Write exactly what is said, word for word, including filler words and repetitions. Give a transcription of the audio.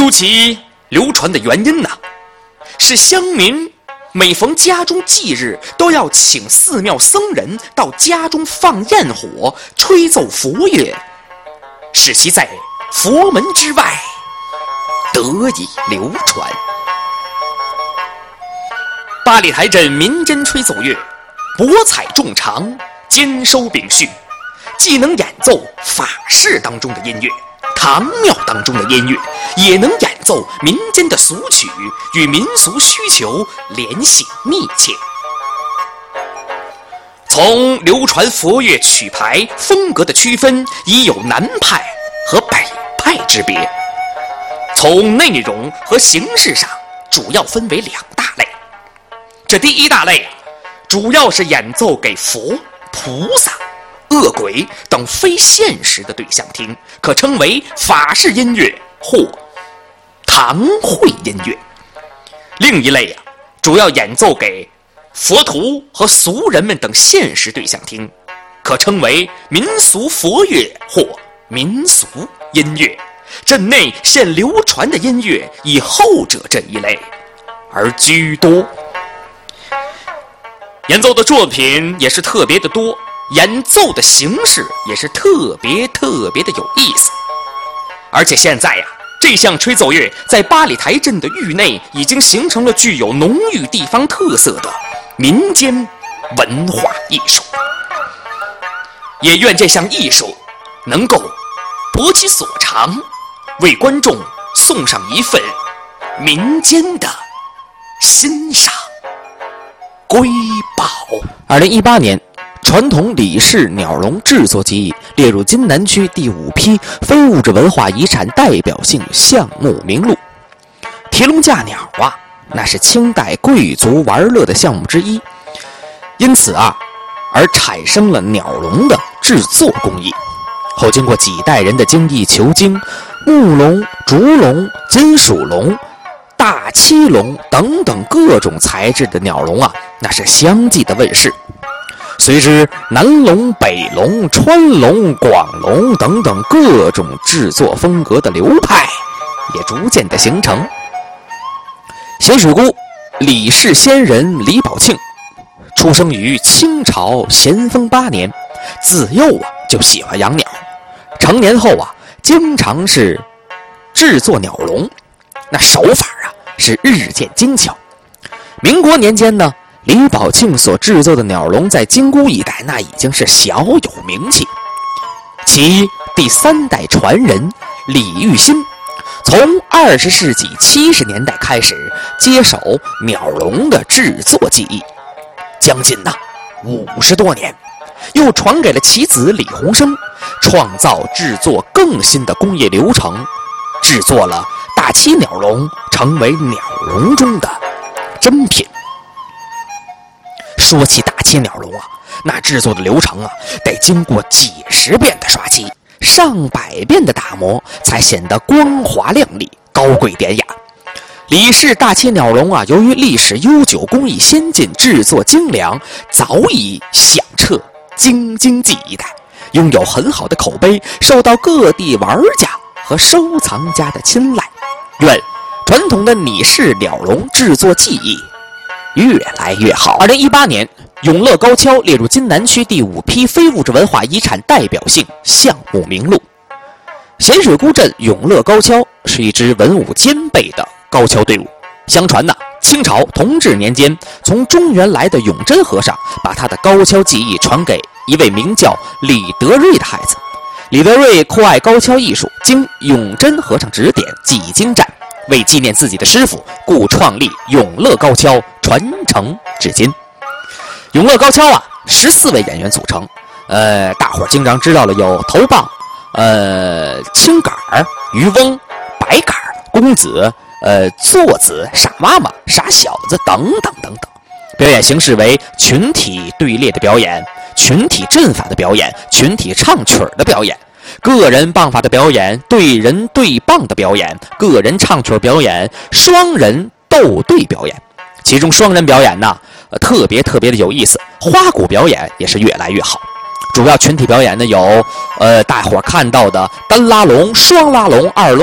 究其流传的原因呢，是乡民每逢家中忌日，都要请寺庙僧人到家中放焰火，吹奏佛乐，使其在佛门之外得以流传。八里台镇民间吹奏乐博采众长，兼收并蓄，既能演奏法事当中的音乐，堂庙当中的音乐，也能演奏民间的俗曲，与民俗需求联系密切。从流传佛乐曲牌风格的区分，已有南派和北派之别。从内容和形式上，主要分为两大类。这第一大类主要是演奏给佛、菩萨、恶鬼等非现实的对象听，可称为法事音乐或堂会音乐。另一类啊，主要演奏给佛徒和俗人们等现实对象听，可称为民俗佛乐或民俗音乐。镇内现流传的音乐以后者这一类而居多。演奏的作品也是特别的多，演奏的形式也是特别特别的有意思。而且现在呀、啊，这项吹奏乐在八里台镇的域内已经形成了具有浓郁地方特色的民间文化艺术。也愿这项艺术能够博其所长，为观众送上一份民间的欣赏瑰宝。 二零一八年，传统李氏鸟笼制作技艺列入津南区第五批非物质文化遗产代表性项目名录。提笼架鸟啊，那是清代贵族玩乐的项目之一，因此啊，而产生了鸟笼的制作工艺。后经过几代人的精益求精，木笼、竹笼、金属笼、大漆笼等等各种材质的鸟笼啊，那是相继的问世。随之南笼、北笼、川笼、广笼等等各种制作风格的流派也逐渐的形成。咸水姑李氏仙人李宝庆出生于清朝咸丰八年，自幼啊就喜欢养鸟，成年后啊经常是制作鸟笼，那手法啊是日渐精巧。民国年间呢，李宝庆所制作的鸟笼在金姑一带那已经是小有名气。其第三代传人李玉新从二十世纪七十年代开始接手鸟笼的制作技艺，将近呢五十多年，又传给了其子李鸿生，创造制作更新的工业流程，制作了大漆鸟笼，成为鸟笼中的珍品。说起大漆鸟笼啊，那制作的流程啊，得经过几十遍的刷漆，上百遍的打磨，才显得光滑亮丽、高贵典雅。李氏大漆鸟笼啊，由于历史悠久、工艺先进、制作精良，早已响彻京津冀一带，拥有很好的口碑，受到各地玩家和收藏家的青睐。愿传统的李氏鸟笼制作技艺越来越好。二零一八年，永乐高跷列入津南区第五批非物质文化遗产代表性项目名录。咸水姑镇永乐高跷是一支文武兼备的高跷队伍。相传呢，清朝同治年间，从中原来的永贞和尚把他的高跷技艺传给一位名叫李德瑞的孩子。李德瑞酷爱高跷艺术，经永贞和尚指点，技艺精湛。为纪念自己的师傅，故创立永乐高跷，传承至今。永乐高跷啊，十四位演员组成，呃，大伙儿经常知道了有头棒、呃，青杆儿、渔翁、白杆儿、公子、呃，坐子、傻妈妈、傻小子等等等等。表演形式为群体队列的表演、群体阵法的表演、群体唱曲儿的表演。个人棒法的表演、对人对棒的表演、个人唱曲表演、双人斗对表演。其中双人表演呢，呃、特别特别的有意思，花鼓表演也是越来越好。主要群体表演呢有，呃，大伙看到的单拉龙、双拉龙、二龙